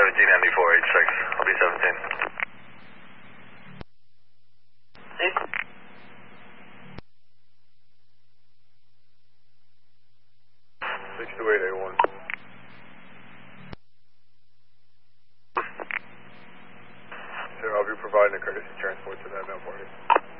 179486. I'll be 17. 62881. So I'll be providing a courtesy transport to that now for you.